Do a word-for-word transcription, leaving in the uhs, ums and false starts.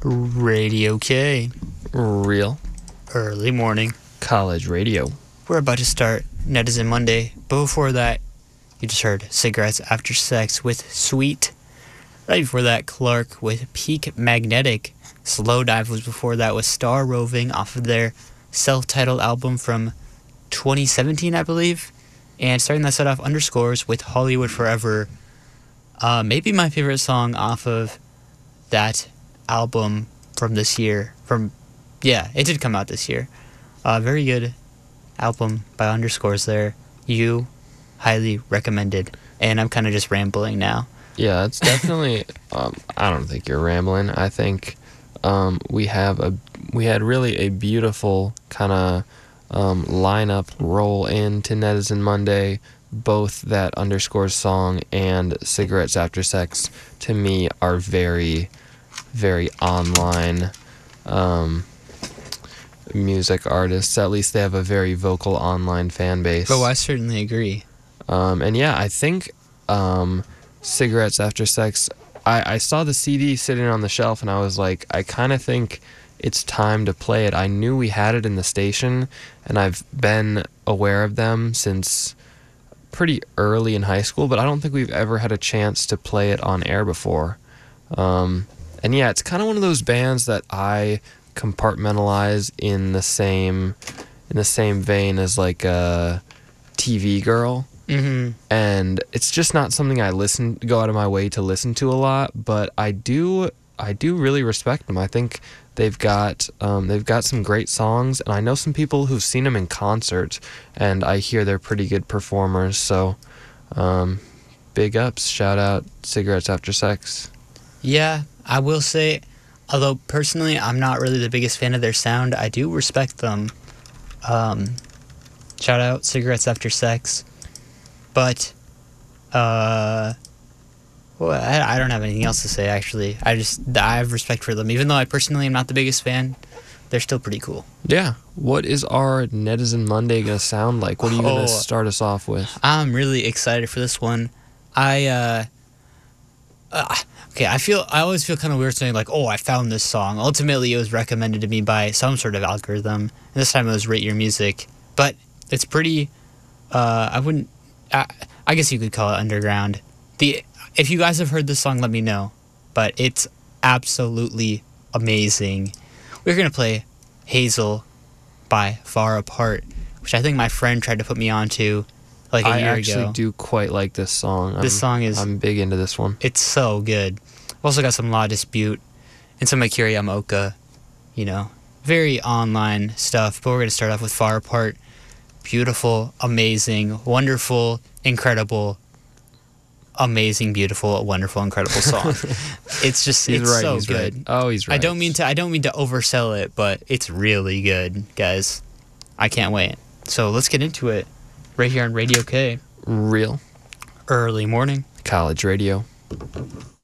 Radio K. Real Early morning. college radio. We're about to start Netizen Monday, but before that, you just heard Cigarettes After Sex with Sweet. Right before that, Clark with Peak Magnetic. Slow Dive was before that with Star Roving off of their self-titled album from twenty seventeen, I believe. And starting that set off, Underscores with Hollywood Forever. Uh, maybe my favorite song off of that album from this year. From yeah, it did come out this year. Uh, very good album by Underscores there. You highly recommended. And I'm kind of just rambling now. Yeah, it's definitely. um, I don't think you're rambling. I think um, we have a we had really a beautiful kind of um, lineup roll into Netizen Monday. Both that Underscores song and Cigarettes After Sex to me are very, very online um, music artists. At least they have a very vocal online fan base. Oh, I certainly agree. Um, and yeah, I think um, Cigarettes After Sex, I, I saw the C D sitting on the shelf and I was like, I kind of think it's time to play it. I knew we had it in the station and I've been aware of them since pretty early in high school, but I don't think we've ever had a chance to play it on air before. Um, and yeah, it's kind of one of those bands that I compartmentalize in the same in the same vein as like a T V Girl. Mm-hmm. And it's just not something I listen go out of my way to listen to a lot, but I do I do really respect them. I think they've got um, they've got some great songs, and I know some people who've seen them in concert, and I hear they're pretty good performers. So, um, big ups, shout out Cigarettes After Sex. Yeah, I will say, although personally I'm not really the biggest fan of their sound, I do respect them. Um, shout out Cigarettes After Sex. But, uh, well, I, I don't have anything else to say, actually. I just, I have respect for them. Even though I personally am not the biggest fan, they're still pretty cool. Yeah. What is our Netizen Monday going to sound like? What are you going Oh. to start us off with? I'm really excited for this one. I, uh, uh, okay, I feel, I always feel kind of weird saying, like, oh, I found this song. Ultimately, it was recommended to me by some sort of algorithm. And this time it was Rate Your Music. But it's pretty, uh, I wouldn't, I, I guess you could call it underground. The If you guys have heard this song, let me know. But it's absolutely amazing. We're going to play Hazel by Far Apart, which I think my friend tried to put me onto like a I year actually ago. do quite like this song. This I'm, song is- I'm big into this one. It's so good. We've also got some Law Dispute and some Akira Yamaoka, you know, very online stuff. But we're going to start off with Far Apart. Beautiful, amazing, wonderful, incredible, amazing, beautiful, wonderful, incredible song. It's just, He's it's right. so he's good. Right. Oh, he's right. I don't mean to, I don't mean to oversell it, but it's really good, guys. I can't wait. So let's get into it right here on Radio K. Real Early morning. college radio.